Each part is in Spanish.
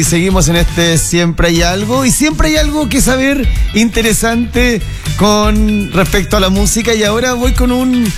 Y seguimos en este Siempre hay algo, y siempre hay algo que saber interesante con respecto a la música. Y ahora voy con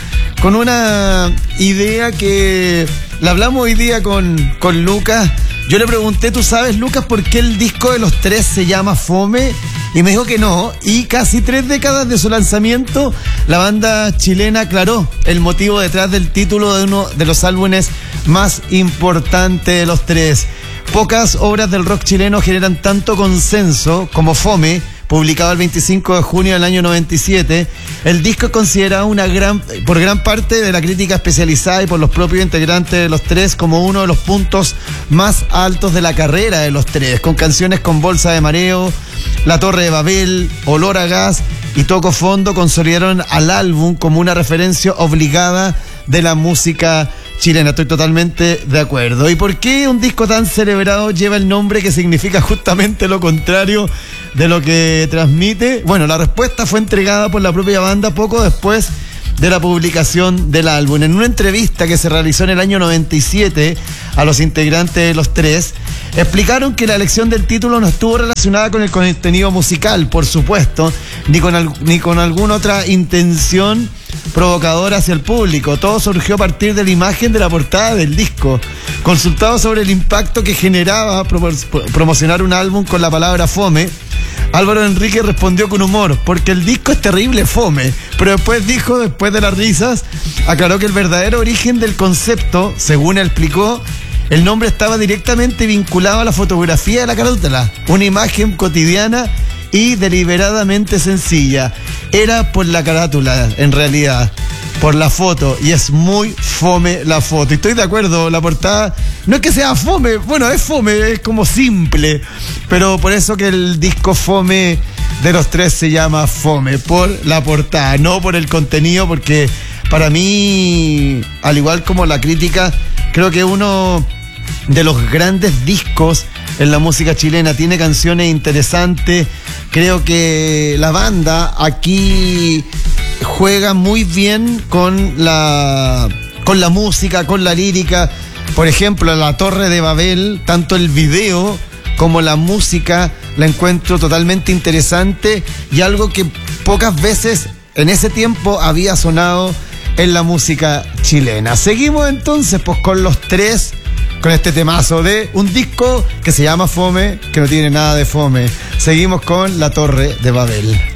una idea que la hablamos hoy día con Lucas. Yo le pregunté, ¿tú sabes, Lucas, por qué el disco de los Tres se llama Fome? Y me dijo que no, y casi 3 décadas de su lanzamiento, la banda chilena aclaró el motivo detrás del título de uno de los álbumes más importantes de los Tres. Pocas obras del rock chileno generan tanto consenso como Fome, publicado el 25 de junio del año 97. El disco es considerado por gran parte de la crítica especializada y por los propios integrantes de los Tres como uno de los puntos más altos de la carrera de los Tres, con canciones con Bolsa de Mareo, La Torre de Babel, Olor a Gas y Toco Fondo consolidaron al álbum como una referencia obligada de la música chilena. Estoy totalmente de acuerdo. ¿Y por qué un disco tan celebrado lleva el nombre que significa justamente lo contrario de lo que transmite? Bueno, la respuesta fue entregada por la propia banda poco después de la publicación del álbum. En una entrevista que se realizó en el año 97 a los integrantes de los Tres, explicaron que la elección del título no estuvo relacionada con el contenido musical, por supuesto, ni con alguna otra intención provocadora hacia el público. Todo surgió a partir de la imagen de la portada del disco. Consultado sobre el impacto que generaba promocionar un álbum con la palabra Fome, Álvaro Enrique respondió con humor, porque el disco es terrible fome, pero después de las risas, aclaró que el verdadero origen del concepto, según explicó, el nombre estaba directamente vinculado a la fotografía de la carátula, una imagen cotidiana y deliberadamente sencilla. Era por la carátula, en realidad, por la foto, y es muy fome la foto. Y estoy de acuerdo, la portada no es que sea fome, bueno, es fome, es como simple, pero por eso que el disco Fome de los Tres se llama Fome, por la portada, no por el contenido, porque para mí, al igual como la crítica, creo que uno de los grandes discos en la música chilena, tiene canciones interesantes. Creo que la banda aquí juega muy bien con la música, con la lírica. Por ejemplo, La Torre de Babel, tanto el video como la música la encuentro totalmente interesante y algo que pocas veces en ese tiempo había sonado en la música chilena. Seguimos entonces pues con los Tres, con este temazo de un disco que se llama Fome, que no tiene nada de fome. Seguimos con La Torre de Babel.